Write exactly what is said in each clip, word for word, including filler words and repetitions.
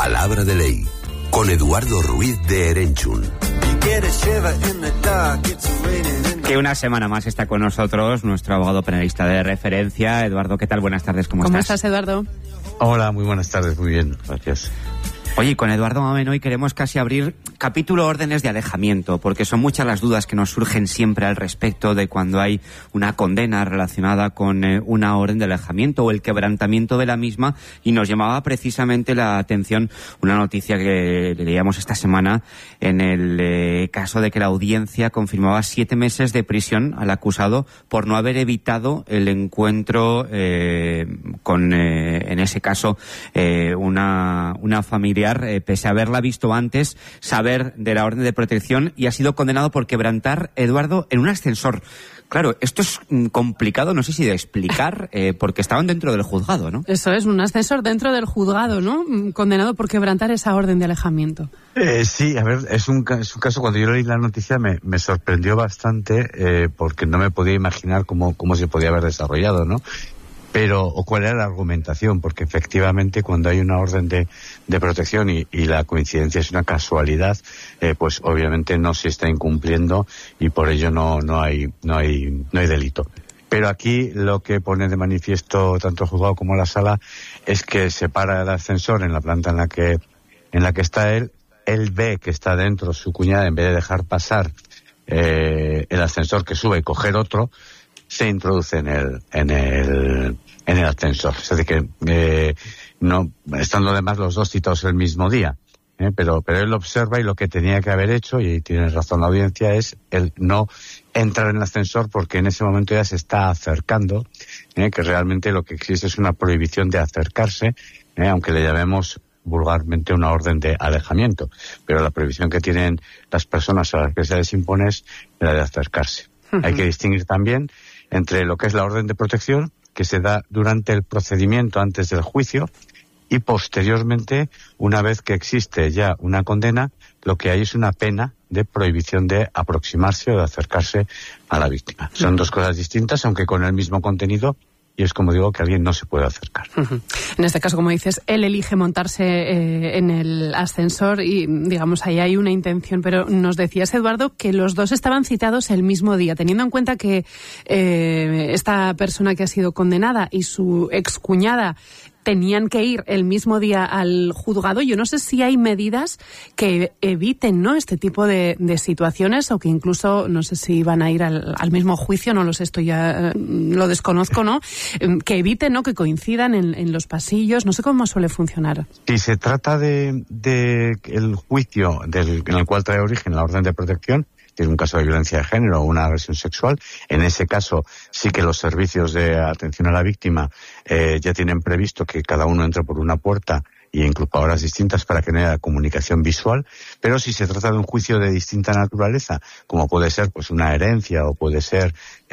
Palabra de Ley, con Eduardo Ruiz de Erenchun. Que una semana más está con nosotros nuestro abogado penalista de referencia. Eduardo, ¿qué tal? Buenas tardes, ¿cómo, ¿Cómo estás? estás, Eduardo? Hola, muy buenas tardes, muy bien, gracias. Oye, con Eduardo Mamen hoy queremos casi abrir capítulo órdenes de alejamiento, porque son muchas las dudas que nos surgen siempre al respecto de cuando hay una condena relacionada con eh, una orden de alejamiento o el quebrantamiento de la misma, y nos llamaba precisamente la atención una noticia que leíamos esta semana en el eh, caso de que la audiencia confirmaba siete meses de prisión al acusado por no haber evitado el encuentro eh, con, eh, en ese caso, eh, una, una familia Eh, pese a haberla visto antes, saber de la orden de protección, y ha sido condenado por quebrantar, Eduardo, en un ascensor. Claro, esto es mm, complicado, no sé si de explicar, eh, porque estaban dentro del juzgado, ¿no? Eso es, un ascensor dentro del juzgado, ¿no? Condenado por quebrantar esa orden de alejamiento. Eh, sí, a ver, es un, es un caso, cuando yo leí la noticia me, me sorprendió bastante, eh, porque no me podía imaginar cómo, cómo se podía haber desarrollado, ¿no? Pero, o cuál era la argumentación, porque efectivamente cuando hay una orden de, de protección y, y la coincidencia es una casualidad, eh, pues obviamente no se está incumpliendo y por ello no, no hay, no hay, no hay delito. Pero aquí lo que pone de manifiesto tanto el juzgado como la sala es que se para el ascensor en la planta en la que, en la que está él, él ve que está dentro su cuñada, en vez de dejar pasar eh, el ascensor que sube y coger otro, se introduce en el, en el, en el ascensor. Es decir, que eh, no, estando además los dos citados el mismo día, eh, pero, pero él observa, y lo que tenía que haber hecho, y tiene razón la audiencia, es el no entrar en el ascensor, porque en ese momento ya se está acercando, eh, que realmente lo que existe es una prohibición de acercarse, eh, aunque le llamemos vulgarmente una orden de alejamiento, pero la prohibición que tienen las personas a las que se les impone es la de acercarse. Uh-huh. Hay que distinguir también entre lo que es la orden de protección, que se da durante el procedimiento antes del juicio, y posteriormente, una vez que existe ya una condena, lo que hay es una pena de prohibición de aproximarse o de acercarse a la víctima. Son dos cosas distintas, aunque con el mismo contenido, y es como digo, que alguien no se puede acercar. Uh-huh. En este caso, como dices, él elige montarse eh, en el ascensor y, digamos, ahí hay una intención. Pero nos decías, Eduardo, que los dos estaban citados el mismo día, teniendo en cuenta que eh, esta persona que ha sido condenada y su excuñada tenían que ir el mismo día al juzgado. Yo no sé si hay medidas que eviten, ¿no?, este tipo de, de situaciones, o que incluso, no sé si van a ir al, al mismo juicio, no lo sé, esto ya lo desconozco, ¿no?, que eviten, ¿no?, que coincidan en, en los pasillos. No sé cómo suele funcionar. Si se trata de, de el juicio del, en el cual trae origen la orden de protección, tiene un caso de violencia de género o una agresión sexual, en ese caso sí que los servicios de atención a la víctima eh, ya tienen previsto que cada uno entre por una puerta y incluso a horas distintas para que no haya comunicación visual. Pero si se trata de un juicio de distinta naturaleza, como puede ser pues una herencia o puede ser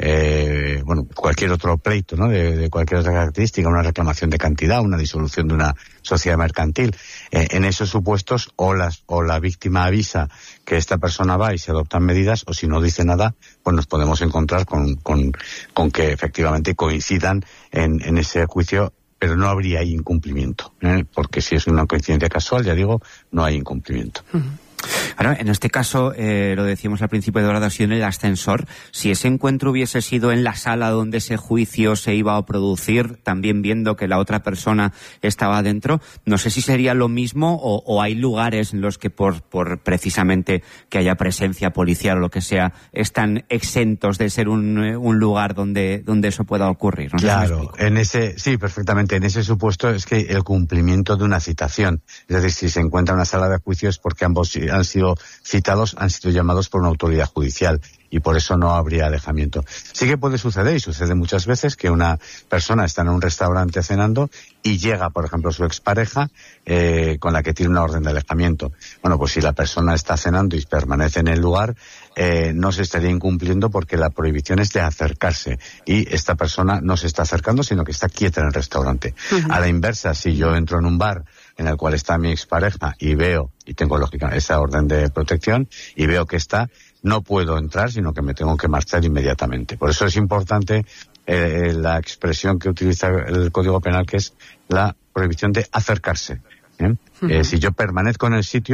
eh, bueno cualquier otro pleito, ¿no?, de, de cualquier otra característica, una reclamación de cantidad, una disolución de una sociedad mercantil, eh, en esos supuestos o las o la víctima avisa que esta persona va y se adoptan medidas, o si no dice nada, pues nos podemos encontrar con con, con que efectivamente coincidan en, en ese juicio. Pero no habría ahí incumplimiento, ¿eh? Porque si es una coincidencia casual, ya digo, no hay incumplimiento. Uh-huh. Ahora, en este caso, eh, lo decíamos al principio, Eduardo, ha sido en el ascensor. Si ese encuentro hubiese sido en la sala donde ese juicio se iba a producir, también viendo que la otra persona estaba dentro, no sé si sería lo mismo, o, o hay lugares en los que por, por precisamente que haya presencia policial o lo que sea, están exentos de ser un, un lugar donde, donde eso pueda ocurrir. No sé claro, si me en ese, sí, perfectamente. En ese supuesto es que el cumplimiento de una citación, es decir, si se encuentra en una sala de juicio es porque ambos han sido citados, han sido llamados por una autoridad judicial, y por eso no habría alejamiento. Sí que puede suceder, y sucede muchas veces, que una persona está en un restaurante cenando y llega, por ejemplo, su expareja eh, con la que tiene una orden de alejamiento. Bueno, pues si la persona está cenando y permanece en el lugar, eh, no se estaría incumpliendo, porque la prohibición es de acercarse, y esta persona no se está acercando, sino que está quieta en el restaurante. Uh-huh. A la inversa, si yo entro en un bar en el cual está mi expareja y veo, y tengo lógica esa orden de protección, y veo que está, no puedo entrar, sino que me tengo que marchar inmediatamente. Por eso es importante eh, la expresión que utiliza el Código Penal, que es la prohibición de acercarse. ¿eh? Uh-huh. Eh, si yo permanezco en el sitio,